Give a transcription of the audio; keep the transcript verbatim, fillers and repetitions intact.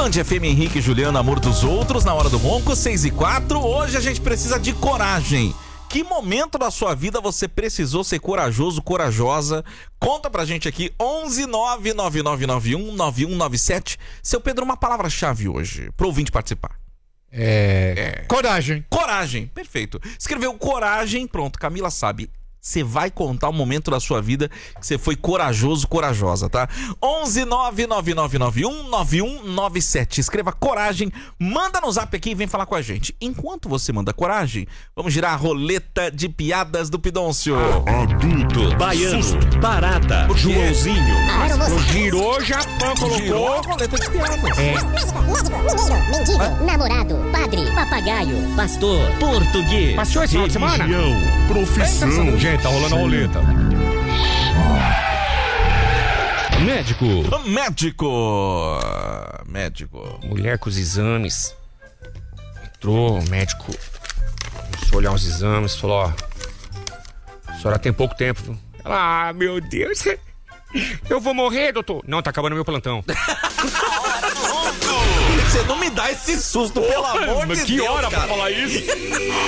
Band F M, Henrique e Juliano, amor dos outros, na hora do ronco, seis e quatro. Hoje a gente precisa de coragem. Que momento da sua vida você precisou ser corajoso, corajosa? Conta pra gente aqui, onze nove nove nove nove um nove um nove sete. Seu Pedro, uma palavra-chave hoje, pro ouvinte participar. É... É... Coragem. Coragem, perfeito. Escreveu coragem, pronto, Camila sabe. Você vai contar o momento da sua vida que você foi corajoso, corajosa, tá? onze nove nove nove nove um nove um nove sete. Escreva coragem, manda no zap aqui e vem falar com a gente. Enquanto você manda coragem, vamos girar a roleta de piadas do Pidoncio. Adulto, baiano, susto, barata, Joãozinho. Não girou, Japão colocou. Girou a roleta de piadas. É. Médico, mineiro, mendigo, Ah? namorado, padre, Papagaio, pastor, português. Passou esse final de semana? Religião, profissão. Gente, tá rolando a roleta. Médico. Médico. Médico. Mulher com os exames. Entrou, o médico começou a olhar os exames, falou, ó, a senhora tem pouco tempo, viu? Ela, ah, meu Deus, eu vou morrer, doutor. Não, tá acabando meu plantão. Você não me dá esse susto, pelo amor de Que Deus, hora cara. pra falar isso?